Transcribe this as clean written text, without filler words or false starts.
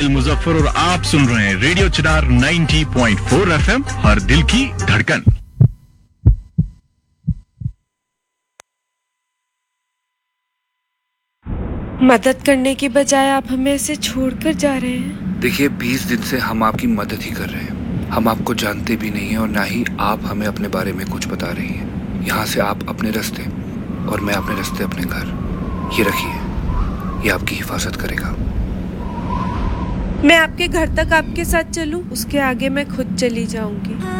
आदिल मुजफ्फर और आप सुन रहे हैं रेडियो चिनार 90.4 एफएम, हर दिल की धड़कन। मदद करने की बजाय आप हमें ऐसे छोड़कर जा रहे हैं। देखिए, 20 दिन से हम आपकी मदद ही कर रहे हैं। हम आपको जानते भी नहीं हैं और ना ही आप हमें अपने बारे में कुछ बता रही हैं। यहाँ से आप अपने रास्ते और मैं अपने रास्ते अपने घर। ये रखिए, ये आपकी हिफाजत करेगा। मैं आपके घर तक आपके साथ चलूं, उसके आगे मैं खुद चली जाऊंगी।